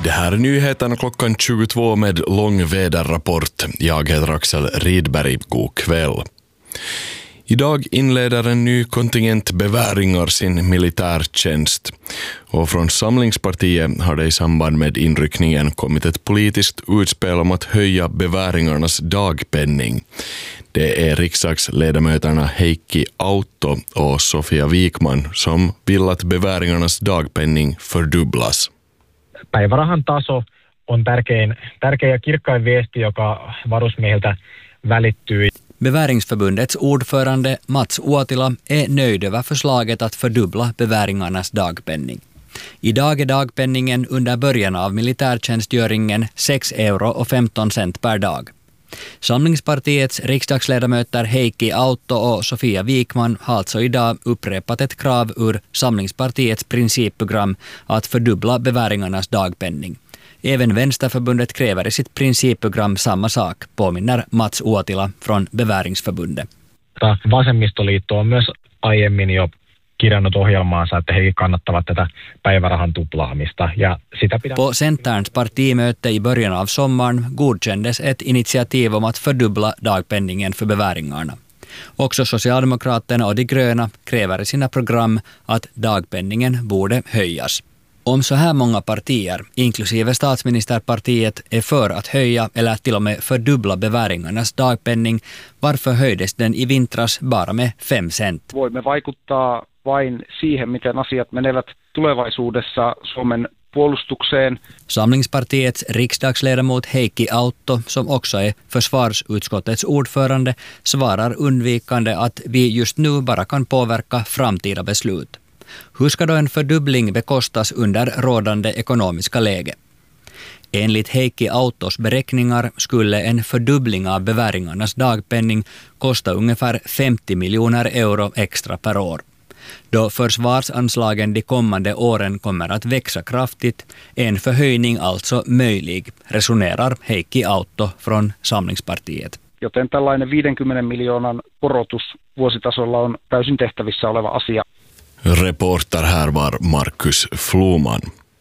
Det här är nyheterna klockan 22 med lång väderrapport. Jag heter Axel Rydberg. God kväll. Idag inleder en ny kontingent beväringar sin militärtjänst. Och från Samlingspartiet har det i samband med inryckningen kommit ett politiskt utspel om att höja beväringarnas dagpenning. Det är riksdagsledamöterna Heikki Autto och Sofia Wikman som vill att beväringarnas dagpenning fördubblas. Päivärahan taso on tärkeä ja kirkkain viesti, joka varusmiehiltä välittyy. Beväringsförbundets ordförande Mats Uotila är nöjd över förslaget att fördubbla beväringarnas dagpenning. Idag är dagpenningen under början av militärtjänstgöringen 6,15 € per dag. Samlingspartiets riksdagsledamöter Heikki Autto och Sofia Wikman har alltså idag upprepat ett krav ur Samlingspartiets principprogram att fördubbla beväringarnas dagpenning. Även Vänsterförbundet kräver i sitt principprogram samma sak, påminner Mats Uotila från Beväringsförbundet. Vasemmistoliitto on myös aiemmin jo kirjannut ohjelmaansa, että he kannattavat tätä päivärahan tuplaamista. På Centerns partimöte i början av sommaren godkändes ett initiativ om att fördubbla dagpenningen för beväringarna. Också Socialdemokraterna och de gröna kräver i sina program att dagpenningen borde höjas. Om så här många partier, inklusive statsministerpartiet, är för att höja eller till och med fördubbla beväringarnas dagpenning, varför höjdes den i vintras bara med 5 cent? Voimme vaikuttaa vain siihen, miten asiat menevät tulevaisuudessa Suomen puolustukseen. Samlingspartiets riksdagsledamot Heikki Autto, som också är försvarsutskottets ordförande, svarar undvikande att vi just nu bara kan påverka framtida beslut. Hur ska då en fördubbling bekostas under rådande ekonomiska läge? Enligt Heikki Auttos beräkningar skulle en fördubbling av beväringarnas dagpenning kosta ungefär 50 miljoner € extra per år. Då försvarsanslagen de kommande åren kommer att växa kraftigt, en förhöjning alltså möjlig, resonerar Heikki Autto från Samlingspartiet. Joten tällainen 50 miljoonan korotus vuositasolla on täysin tehtävissä oleva asia. Reporter här var Markus Floman.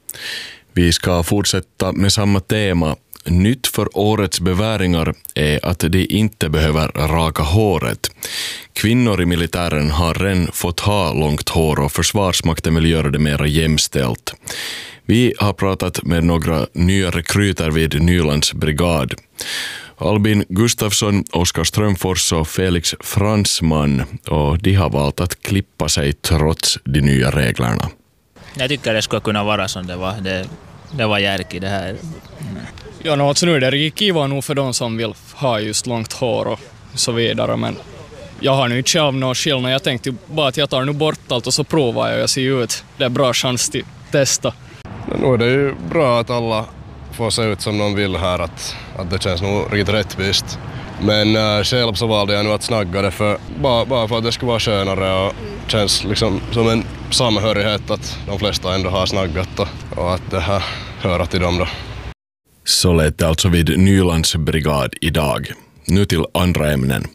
Vi ska fortsätta med samma tema. Nytt för årets beväringar är att de inte behöver raka håret. Kvinnor i militären har redan fått ha långt hår och Försvarsmakten vill göra det mer jämställt. Vi har pratat med några nya rekryter vid Nylands brigad. Albin Gustafsson, Oskar Strömfors och Felix Fransman, och de har valt att klippa sig trots de nya reglerna. Jag tycker det skulle kunna vara som det var järk i det här. Ja, alltså nu är det kiva nog för de som vill ha just långt hår och så vidare, men jag har nu inte själv någon skillnad. Jag tänkte bara att jag tar nu bort allt och så provar jag ser ut. Det är bra chans till testa. Men nu är det ju bra att alla får se ut som de vill här, att det känns nog riktigt rättvist. Men själv så valde jag nu att snagga det bara för att det skulle vara skönare och känns liksom som en samhörighet att de flesta ändå har snaggat och att det här hör till dem då. Så lät det alltså vid Nylands brigad idag. Nu till andra ämnen.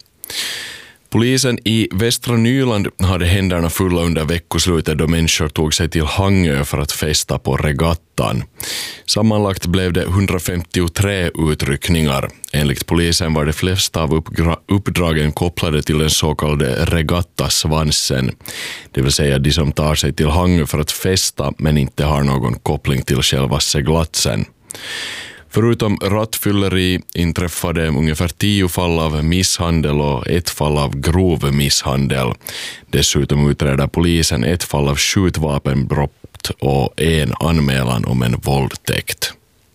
Polisen i Västra Nyland hade händerna fulla under veckoslutet då människor tog sig till Hangö för att festa på regattan. Sammanlagt blev det 153 utryckningar. Enligt polisen var de flesta av uppdragen kopplade till den så kallade regattasvansen. Det vill säga de som tar sig till Hangö för att festa men inte har någon koppling till själva seglatsen. Förutom rattfylleri inträffade ungefär 10 fall av misshandel och 1 fall av grov misshandel. Dessutom utreder polisen 1 fall av skjutvapenbrott och 1 anmälan om en våldtäkt.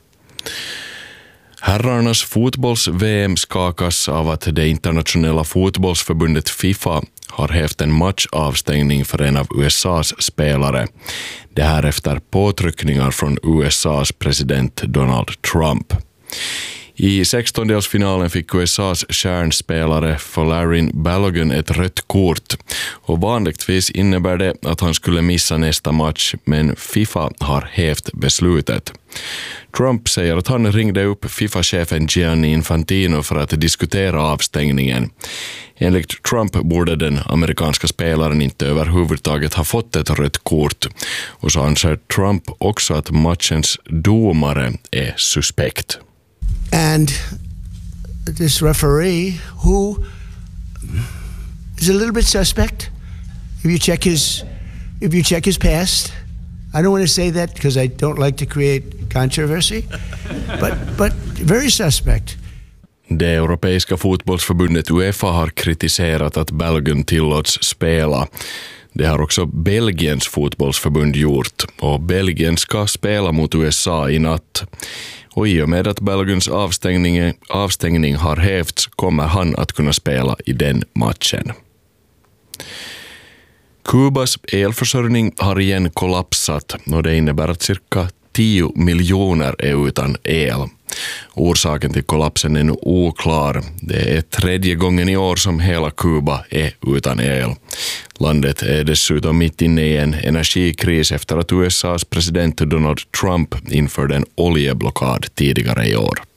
Herrarnas fotbolls-VM skakas av att det internationella fotbollsförbundet FIFA har hävt en matchavstängning för en av USAs spelare. Det här efter påtryckningar från USAs president Donald Trump. I 16-delsfinalen fick USAs stjärnspelare Folarin Balogun ett rött kort och vanligtvis innebär det att han skulle missa nästa match, men FIFA har hävt beslutet. Trump säger att han ringde upp FIFA-chefen Gianni Infantino för att diskutera avstängningen. Enligt Trump borde den amerikanska spelaren inte överhuvudtaget ha fått ett rött kort, och så anser Trump också att matchens domare är suspekt. And this referee, who is a little bit suspect, if you check his past. I don't want to say that because I don't like to create controversy, but very suspect. Det europeiska fotbollsförbundet UEFA har kritiserat att Balogun tillåts spela. Det har också Belgiens fotbollsförbund gjort, och Belgien ska spela mot USA i natt. Och i och med att Baloguns avstängning har hävts kommer han att kunna spela i den matchen. Kubas elförsörjning har igen kollapsat, och det innebär att cirka 10 miljoner är utan el. Orsaken till kollapsen är nu oklar. Det är 3:e gången i år som hela Kuba är utan el. Landet är dessutom mitt inne i en energikris efter att USAs president Donald Trump införde en oljeblockad tidigare i år.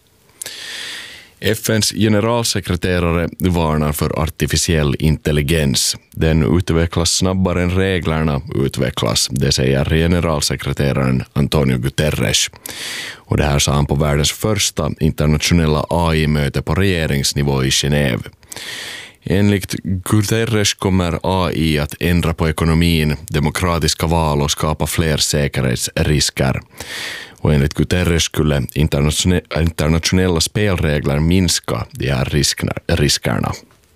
FNs generalsekreterare varnar för artificiell intelligens. Den utvecklas snabbare än reglerna utvecklas, det säger generalsekreteraren Antonio Guterres. Och det här sa han på världens första internationella AI-möte på regeringsnivå i Genève. Enligt Guterres kommer AI att ändra på ekonomin, demokratiska val och skapa fler säkerhetsrisker. Och enligt Guterres skulle internationella spelregler minska de här riskerna.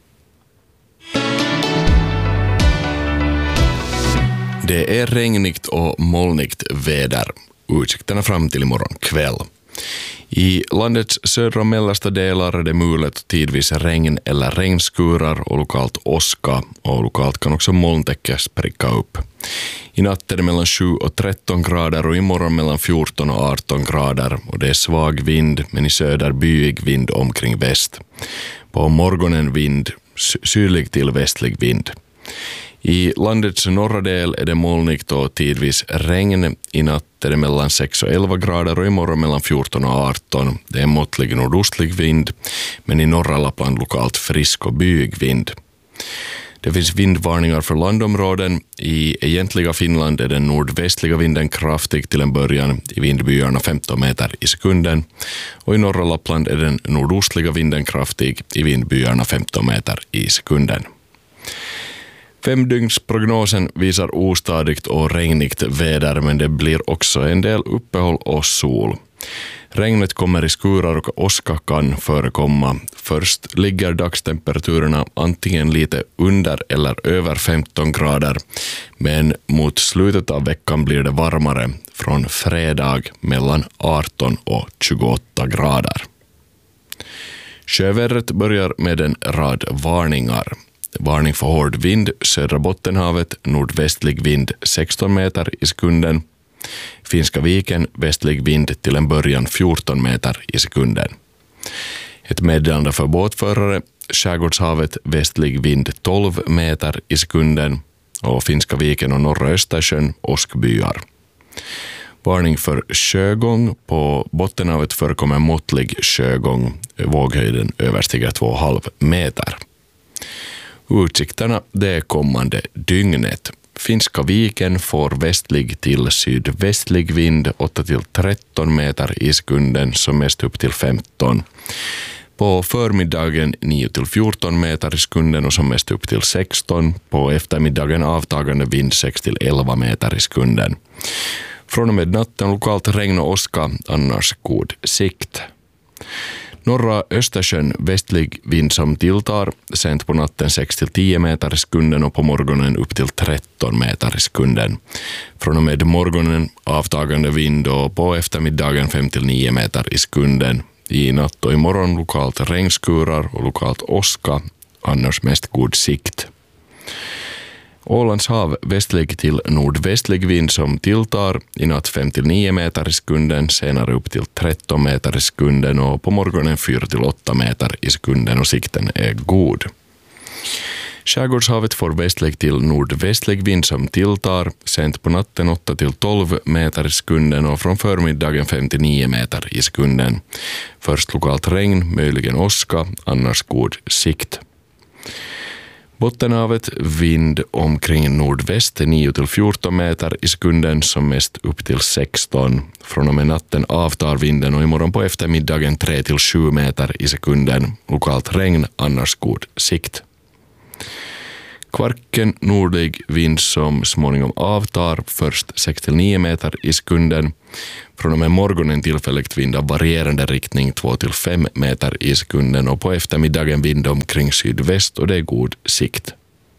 Det är regnigt och molnigt väder. Utsikterna fram till imorgon kväll. I landets södra och mellersta delar är det mulet tidvis regn eller regnskurar och lokalt åska, och lokalt kan också molntäcke spricka upp. I natt är det mellan 7 och 13 grader och imorgon mellan 14 och 18 grader, och det är svag vind men i söder byig vind omkring väst. På morgonen vind, sydlig till västlig vind. I landets norra del är det molnigt och tidvis regn. I natt är det mellan 6 och 11 grader och imorgon mellan 14 och 18. Det är måttlig nordostlig vind, men i norra Lappland lokalt frisk och byig vind. Det finns vindvarningar för landområden. I egentliga Finland är den nordvästliga vinden kraftig till en början, i vindbyarna 15 meter i sekunden. Och i norra Lappland är den nordostliga vinden kraftig, i vindbyarna 15 meter i sekunden. 5-dygnsprognosen visar ostadigt och regnigt väder, men det blir också en del uppehåll och sol. Regnet kommer i skurar och åska kan förekomma. Först ligger dagstemperaturerna antingen lite under eller över 15 grader, men mot slutet av veckan blir det varmare, från fredag mellan 18 och 28 grader. Sjövädret börjar med en rad varningar. Varning för hård vind, södra Bottenhavet, nordvästlig vind 16 meter i sekunden. Finska viken, västlig vind till en början 14 meter i sekunden. Ett meddelande för båtförare, Skärgårdshavet, västlig vind 12 meter i sekunden, och Finska viken och norra Östersjön, åskbyar. Varning för sjögång, på Bottenhavet förekommer måttlig sjögång, våghöjden överstiger 2,5 meter. Utsikterna det kommande dygnet. Finska viken får västlig till sydvästlig vind 8-13 meter i sekunden, som mest upp till 15. På förmiddagen 9-14 meter i sekunden och som mest upp till 16. På eftermiddagen avtagande vind 6-11 meter i sekunden. Från och med natten lokalt regn och åska, annars god sikt. Norra Östersjön västlig vind som tilltar, sent på natten 6-10 meter i sekunden och på morgonen upp till 13 meter i sekunden. Från och med morgonen avtagande vind och på eftermiddagen 5-9 meter i sekunden. I natt och imorgon lokalt regnskurar och lokalt åska, annars mest god sikt. Ålands hav västlig till nordvästlig vind som tilltar, i natt 5-9 meter i sekunden, senare upp till 13 meter i sekunden och på morgonen 4-8 meter i sekunden och sikten är god. Skärgårdshavet får västlig till nordvästlig vind som tilltar, sent på natten 8-12 meter i sekunden och från förmiddagen 5-9 meter i sekunden. Först lokalt regn, möjligen åska, annars god sikt. Bottenhavet vind omkring nordväst 9-14 meter i sekunden, som mest upp till 16. Från och med natten avtar vinden och imorgon på eftermiddagen 3-7 meter i sekunden. Lokalt regn, annars god sikt. Kvarken nordlig vind som småningom avtar, först 6-9 meter i sekunden. Från och med morgonen tillfälligt vind av varierande riktning 2-5 meter i sekunden och på eftermiddagen vind omkring sydväst och det är god sikt.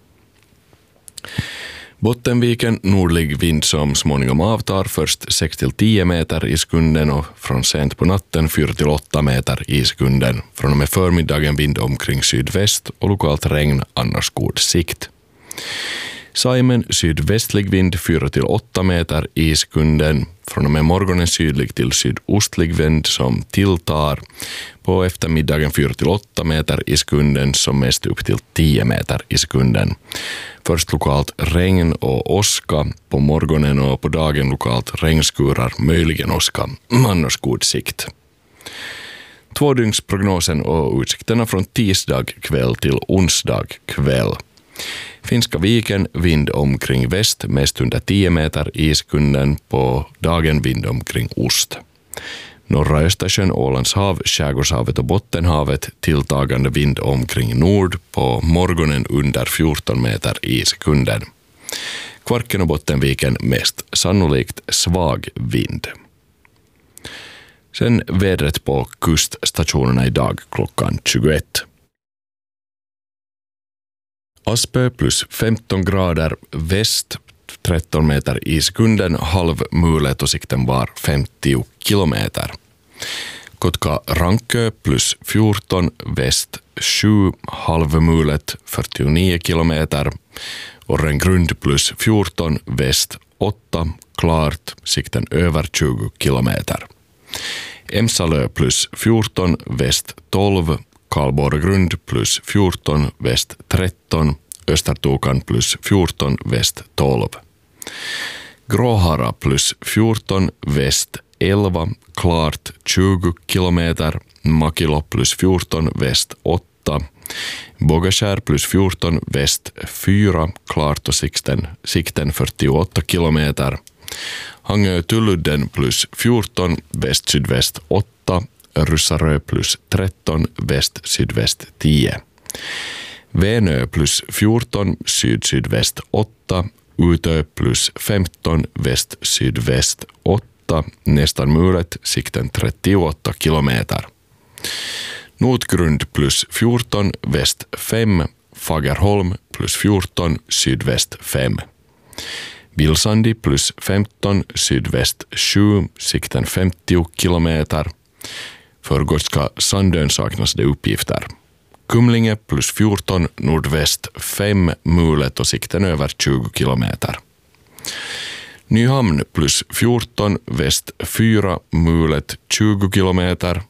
Bottenviken nordlig vind som småningom avtar, först 6-10 meter i sekunden och från sent på natten 4-8 meter i sekunden. Från och med förmiddagen vind omkring sydväst och lokalt regn, annars god sikt. Saimen sydvästlig vind 4-8 meter i sekunden. Från och med morgonen sydlig till sydostlig vind som tilltar. På eftermiddagen 4-8 meter i sekunden, som mest upp till 10 meter i sekunden. Först lokalt regn och åska på morgonen och på dagen lokalt regnskurar, möjligen åska, annars god sikt. Tvådygnsprognosen och utsikterna från tisdag kväll till onsdag kväll. Finska viken vind omkring väst, mest under 10 meter i sekunden, på dagen vind omkring ost. Norra Östersjön, Ålands hav, Skärgårdshavet och Bottenhavet tilltagande vind omkring nord, på morgonen under 14 meter i sekunden. Kvarken och Bottenviken mest sannolikt svag vind. Sen vädret på kuststationerna idag klockan 21. Aspö plus 15 grader väst, 13 meter i sekunden, halv mulet och sikten var 50 kilometer. Kotka-Rankö plus 14 väst, 7, halv mulet, 49 kilometer. Orrengrund plus 14 väst, 8, klart, sikten över 20 kilometer. Emsalö plus 14 väst, 12, Karlborgrund plus 14 väst 13, Östertokan plus 14 väst 12. Gråhara plus 14 väst 11, klart 20 kilometer. Makilo plus 14 väst 8. Bågeskär plus 14 väst 4, klart och sikten 48 kilometer. Hangö-Tulludden plus 14 väst sydväst 8. Ryssarö plus 13, väst sydväst 10. Vänö plus 14, syd-sydväst 8. Utö plus 15, väst sydväst 8. Nästan mulet, sikten 38 kilometer. Notgrund plus 14, väst 5. Fagerholm plus 14, sydväst 5. Vilsandi plus 15, sydväst 7, sikten 50 kilometer. För Gotska Sandön saknas det uppgifter. Kumlinge plus 14, nordväst 5, mulet och sikten över 20 kilometer. Nyhamn plus 14, väst 4, mulet 20 kilometer.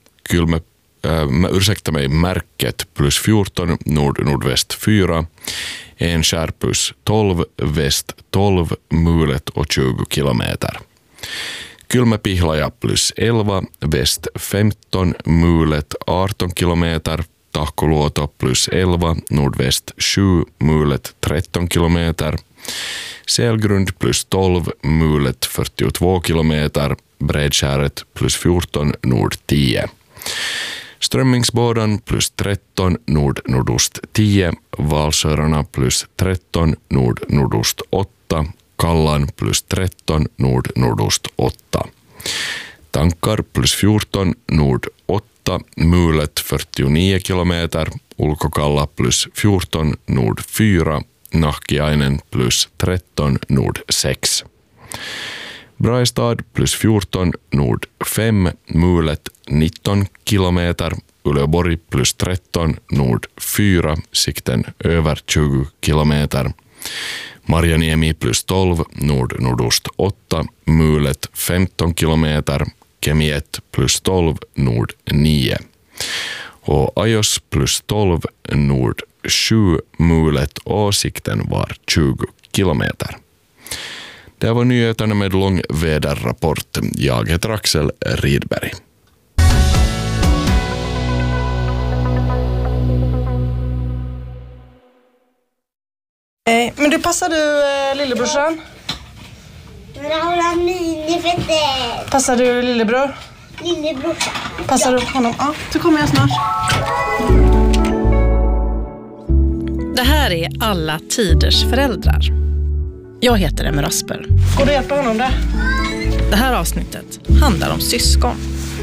Märket plus 14, nordväst 4. Enskär plus 12, väst 12, mulet och 20 kilometer. Kylmäpihlaja plus 11, väst 15, mulet 18 kilometer. Tahkoluoto plus 11, nordväst 7, mulet 13 kilometer. Sälgrund plus 12, mulet 42 kilometer. Bredskäret plus 14, nord 10. Strömmingsbådan plus 13, nord-nordost 10. Valsörarna plus 13, nord-nordost 8. Kallan plus 13, nord-nordost 8. Tankar plus 14, nord 8, mulet 49 kilometer. Ulkokalla plus 14, nord 4. Nahkiainen plus 13, nord 6. Brajstad plus 14, nord 5, mulet 19 kilometer. Uleåborg plus 13, nord 4, sikten över 20 kilometer. Marjaniemi plus 12, nord-nordost 8, Mulet 15 kilometer, Kemi 1 plus 12, nord 9. Och Ajos plus 12, nord 7, Mulet och sikten var 20 kilometer. Det var nyheterna med lång väderrapport. Jag heter Axel Rydberg. Men du, passar du lillebrorsan? Passar du lillebror? Lillebrorsan. Passar du honom? Ja, så kommer jag snart. Det här är Alla tiders föräldrar. Jag heter Emma Rasper. Går du hjälpa honom där? Det här avsnittet handlar om syskon.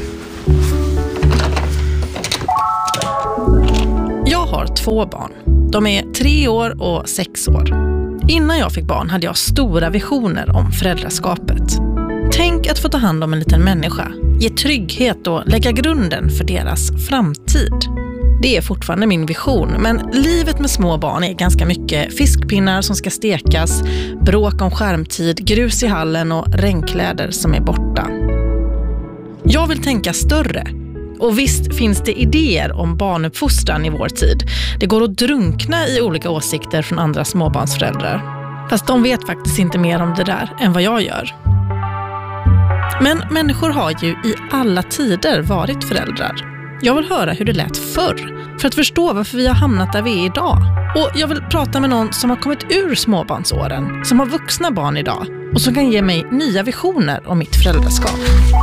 Jag har 2 barn. De är 3 år och 6 år. Innan jag fick barn hade jag stora visioner om föräldraskapet. Tänk att få ta hand om en liten människa, ge trygghet och lägga grunden för deras framtid. Det är fortfarande min vision, men livet med små barn är ganska mycket fiskpinnar som ska stekas, bråk om skärmtid, grus i hallen och regnkläder som är borta. Jag vill tänka större. Och visst finns det idéer om barnuppfostran i vår tid. Det går att drunkna i olika åsikter från andra småbarnsföräldrar. Fast de vet faktiskt inte mer om det där än vad jag gör. Men människor har ju i alla tider varit föräldrar. Jag vill höra hur det lät förr för att förstå varför vi har hamnat där vi är idag. Och jag vill prata med någon som har kommit ur småbarnsåren, som har vuxna barn idag och som kan ge mig nya visioner om mitt föräldraskap.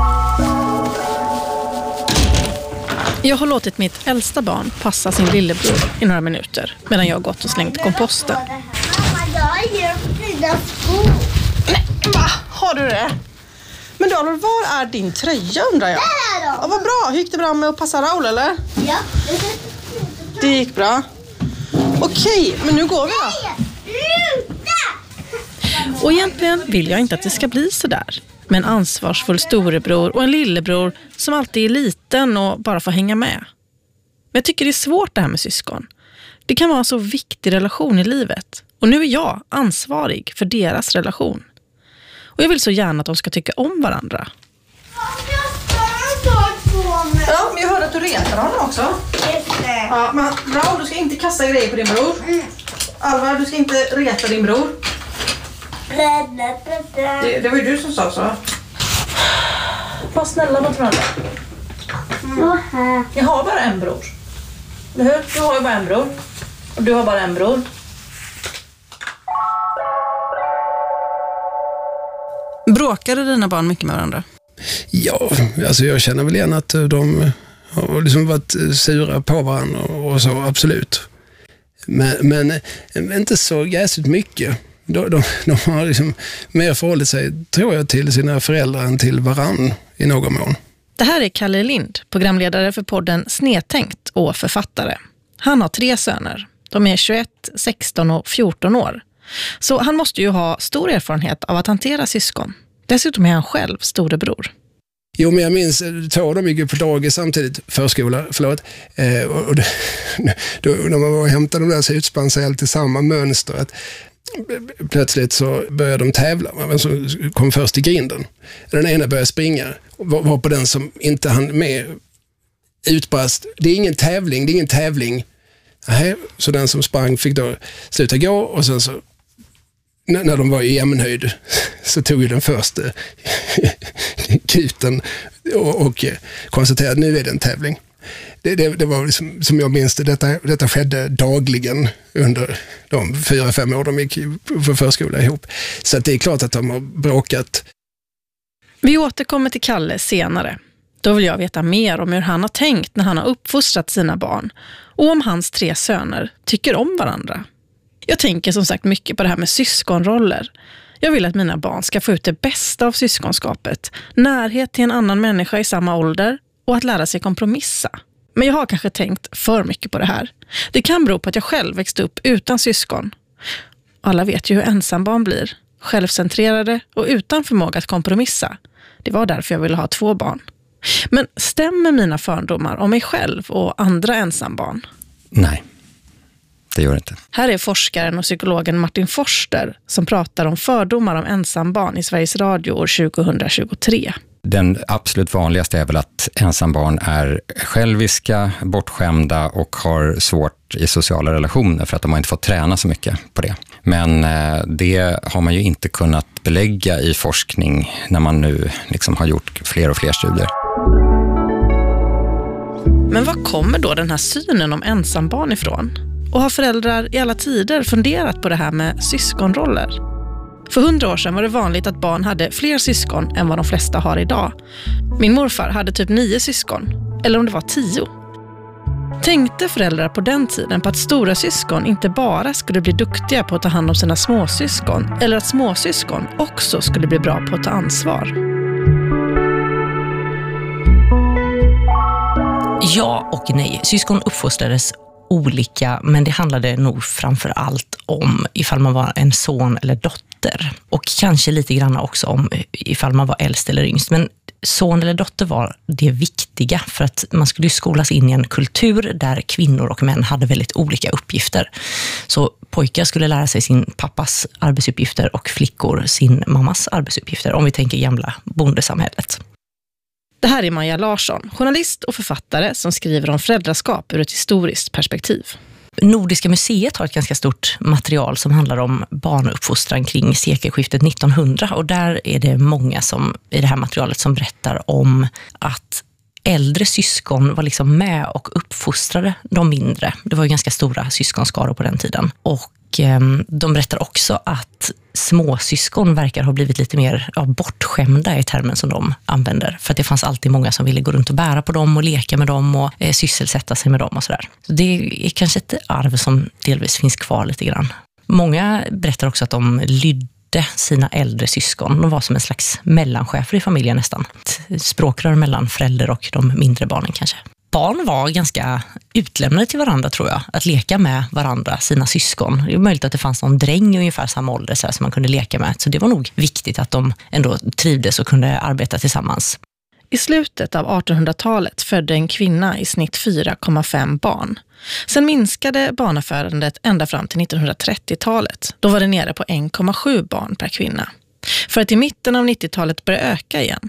Jag har låtit mitt äldsta barn passa sin lillebror i några minuter medan jag har gått och slängt komposten. Mamma, jag har gjort dina skor. Nej, va? Har du det? Men Dalor, var är din tröja undrar jag? Där då? Ja, vad bra. Gick det bra med att passa Raul eller? Ja. Det gick bra. Okej, men nu går vi då. Och egentligen vill jag inte att det ska bli så där. Med en ansvarsfull storebror och en lillebror som alltid är liten och bara får hänga med. Men jag tycker det är svårt det här med syskon. Det kan vara en så viktig relation i livet. Och nu är jag ansvarig för deras relation. Och jag vill så gärna att de ska tycka om varandra. Ja, men jag hörde att du retar honom också. Ja, men Raul, du ska inte kasta grejer på din bror. Alvar, du ska inte reta din bror. Det var ju du som sa så. Var snälla mot varandra. Jag har bara en bror. Eller hur? Du har ju bara en bror. Och du har bara en bror. Bråkade dina barn mycket med varandra? Ja, alltså jag känner väl igen att de har liksom varit sura på varandra och så, absolut. Men inte så jäsigt mycket. De har liksom mer förhållit sig, tror jag, till sina föräldrar än till varann i någon mån. Det här är Kalle Lind, programledare för podden Snedtänkt och författare. Han har 3 söner. De är 21, 16 och 14 år. Så han måste ju ha stor erfarenhet av att hantera syskon. Dessutom är han själv storebror. Jo, men jag minns, 2 de gick på dagis samtidigt, förskola, förlåt. Och då, när man var och hämtade de där så utspann sig alltid samma mönster. Att plötsligt så började de tävla. Vem som kom först i grinden. Den ena började springa. Var på den som inte hann med utbrast. Det är ingen tävling. Nej, så den som sprang fick då sluta gå och sen så när de var i jämnhöjd så tog ju den första kuten och konstaterade att nu är det en tävling. Det var liksom, som jag minns det, detta skedde dagligen under de 4-5 år de gick på förskola ihop. Så att det är klart att de har bråkat. Vi återkommer till Kalle senare. Då vill jag veta mer om hur han har tänkt när han har uppfostrat sina barn och om hans 3 söner tycker om varandra. Jag tänker som sagt mycket på det här med syskonroller. Jag vill att mina barn ska få ut det bästa av syskonskapet, närhet till en annan människa i samma ålder och att lära sig kompromissa. Men jag har kanske tänkt för mycket på det här. Det kan bero på att jag själv växte upp utan syskon. Alla vet ju hur ensambarn blir. Självcentrerade och utan förmåga att kompromissa. Det var därför jag ville ha 2 barn. Men stämmer mina fördomar om mig själv och andra ensambarn? Nej. det gör det inte. Här är forskaren och psykologen Martin Forster som pratar om fördomar om ensambarn i Sveriges Radio år 2023. Den absolut vanligaste är väl att ensambarn är själviska, bortskämda och har svårt i sociala relationer för att de har inte fått träna så mycket på det. Men det har man ju inte kunnat belägga i forskning när man nu liksom har gjort fler och fler studier. Men var kommer då den här synen om ensambarn ifrån? Och har föräldrar i alla tider funderat på det här med syskonroller? För 100 år sedan var det vanligt att barn hade fler syskon än vad de flesta har idag. Min morfar hade typ 9 syskon, eller om det var 10. Tänkte föräldrar på den tiden på att stora syskon inte bara skulle bli duktiga på att ta hand om sina småsyskon, eller att småsyskon också skulle bli bra på att ta ansvar? Ja och nej. Syskon uppfostrades olika, men det handlade nog framför allt om ifall man var en son eller dotter. Och kanske lite grann också om ifall man var äldst eller yngst. Men son eller dotter var det viktiga för att man skulle skolas in i en kultur där kvinnor och män hade väldigt olika uppgifter. Så pojkar skulle lära sig sin pappas arbetsuppgifter och flickor sin mammas arbetsuppgifter, om vi tänker gamla bondesamhället. Det här är Maja Larsson, journalist och författare som skriver om föräldraskap ur ett historiskt perspektiv. Nordiska museet har ett ganska stort material som handlar om barnuppfostran kring sekelskiftet 1900. Och där är det många som i det här materialet som berättar om att äldre syskon var liksom med och uppfostrade de mindre. Det var ju ganska stora syskonskaror på den tiden. Och de berättar också att småsyskon verkar ha blivit lite mer bortskämda i termen som de använder. För att det fanns alltid många som ville gå runt och bära på dem och leka med dem och sysselsätta sig med dem och sådär. Så det är kanske ett arv som delvis finns kvar lite grann. Många berättar också att de lydde sina äldre syskon. De var som en slags mellanchefer i familjen nästan. Språkrör mellan förälder och de mindre barnen kanske. Barn var ganska utlämnade till varandra tror jag. Att leka med varandra, sina syskon. Det är möjligt att det fanns någon dräng i ungefär samma ålder så här, som man kunde leka med. Så det var nog viktigt att de ändå trivdes och kunde arbeta tillsammans. I slutet av 1800-talet födde en kvinna i snitt 4,5 barn. Sen minskade barnafödandet ända fram till 1930-talet. Då var det nere på 1,7 barn per kvinna. För att i mitten av 90-talet började öka igen.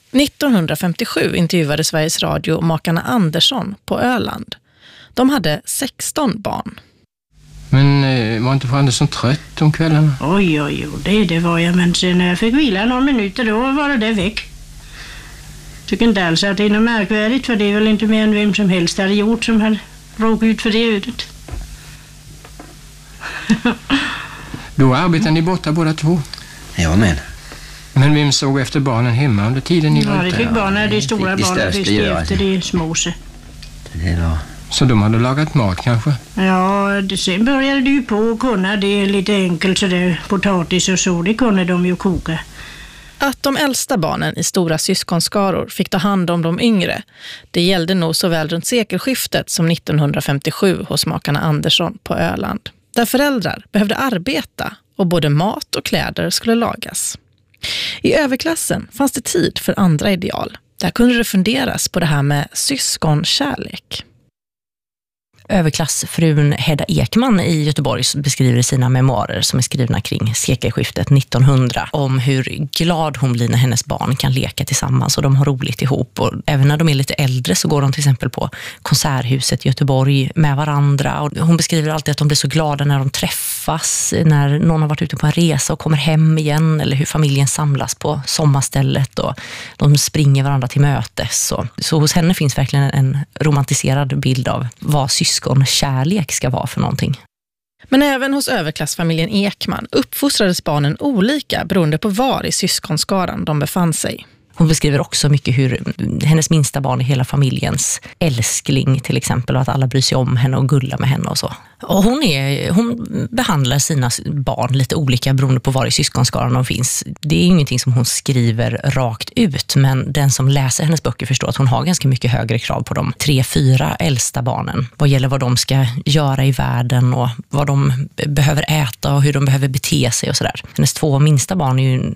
1957 intervjuade Sveriges Radio makarna Andersson på Öland. De hade 16 barn. Men var inte fru Andersson trött om kvällen? Oj, det var jag. Men sen när jag fick vila några minuter då var det väck. Tycker inte alls att det är något märkvärdigt, för det är väl inte mer än vem som helst hade gjort som hade råkat ut för det ödet. Då arbetade ni borta båda två? Ja, men vem såg efter barnen hemma under tiden ni var ute? Ja, det fick barnen, de stora barnen visste efter de småse. Så de hade lagat mat kanske? Ja, sen började de ju på att kunna det lite enkelt sådär, potatis och så, det kunde de ju koka. Att de äldsta barnen i stora syskonskaror fick ta hand om de yngre, det gällde nog såväl runt sekelskiftet som 1957 hos makarna Andersson på Öland. Där föräldrar behövde arbeta och både mat och kläder skulle lagas. I överklassen fanns det tid för andra ideal. Där kunde det funderas på det här med syskonkärlek. Överklassfrun Hedda Ekman i Göteborg beskriver sina memoarer som är skrivna kring sekelskiftet 1900 om hur glad hon blir när hennes barn kan leka tillsammans och de har roligt ihop. Och även när de är lite äldre så går de till exempel på Konserthuset i Göteborg med varandra. Och hon beskriver alltid att de blir så glada när de träffas, när någon har varit ute på en resa och kommer hem igen, eller hur familjen samlas på sommarstället och de springer varandra till mötes. Så hos henne finns verkligen en romantiserad bild av vad syskonkärlek ska vara för någonting. Men även hos överklassfamiljen Ekman uppfostrades barnen olika beroende på var i syskonskaran de befann sig. Hon beskriver också mycket hur hennes minsta barn är hela familjens älskling till exempel, och att alla bryr sig om henne och gullar med henne och så. Och hon behandlar sina barn lite olika beroende på var i syskonskaran de finns. Det är ingenting som hon skriver rakt ut, men den som läser hennes böcker förstår att hon har ganska mycket högre krav på de 3-4 äldsta barnen. Vad gäller vad de ska göra i världen och vad de behöver äta och hur de behöver bete sig och sådär. Hennes 2 minsta barn är ju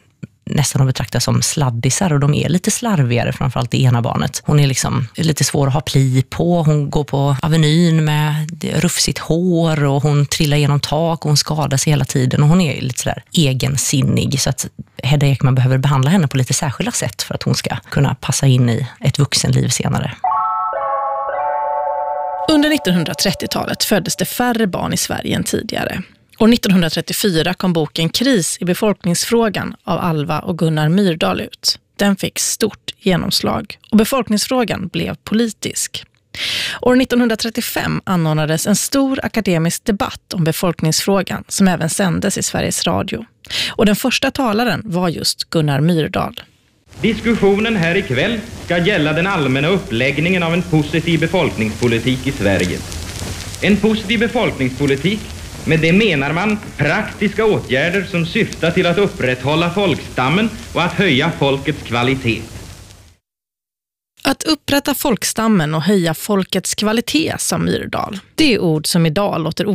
nästan att betrakta som sladdisar, och de är lite slarvigare, framförallt det ena barnet. Hon är liksom lite svår att ha pli på, hon går på Avenyn med rufsigt hår och hon trillar genom tak och hon skadar sig hela tiden och hon är lite sådär egensinnig, så att Hedda Ekman behöver behandla henne på lite särskilda sätt för att hon ska kunna passa in i ett vuxenliv senare. Under 1930-talet föddes det färre barn i Sverige än tidigare. År 1934 kom boken Kris i befolkningsfrågan av Alva och Gunnar Myrdal ut. Den fick stort genomslag och befolkningsfrågan blev politisk. År 1935 anordnades en stor akademisk debatt om befolkningsfrågan som även sändes i Sveriges Radio. Och den första talaren var just Gunnar Myrdal. Diskussionen här ikväll ska gälla den allmänna uppläggningen av en positiv befolkningspolitik i Sverige. En positiv befolkningspolitik, med det menar man praktiska åtgärder som syftar till att upprätthålla folkstammen och att höja folkets kvalitet. Att upprätta folkstammen och höja folkets kvalitet, sa Myrdal. Det är ord som idag låter